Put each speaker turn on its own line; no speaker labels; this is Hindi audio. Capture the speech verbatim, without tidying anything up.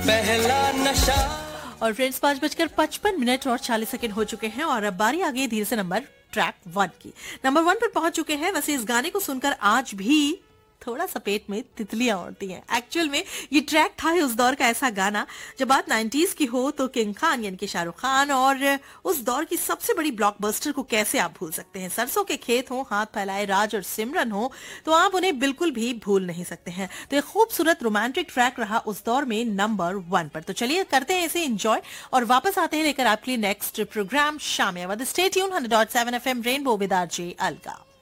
पहला नशा।
और फ्रेंड्स पांच बजकर पचपन मिनट और चालीस सेकंड हो चुके हैं और अब बारी आ गई धीरे से नंबर ट्रैक वन की। नंबर वन पर पहुंच चुके हैं। वैसे इस गाने को सुनकर आज भी थोड़ा सा पेट में तितलियां उड़ती हैं। एक्चुअल में ये ट्रैक था उस दौर का ऐसा गाना जब बात नाइंटीज़ की हो तो किंग खान यानी कि शाहरुख खान और उस दौर की सबसे बड़ी ब्लॉकबस्टर को कैसे आप भूल सकते हैं। सरसों के खेत हो, हाथ फैलाए राज और सिमरन हो, तो आप उन्हें बिल्कुल भी भूल नहीं सकते हैं। तो एक खूबसूरत रोमांटिक ट्रैक रहा उस दौर में नंबर वन पर। तो चलिए करते हैं इसे एंजॉय और वापस आते हैं लेकर आपके लिए नेक्स्ट प्रोग्राम शाम। Stay tune hundred point seven FM rainbow with RJ Alka.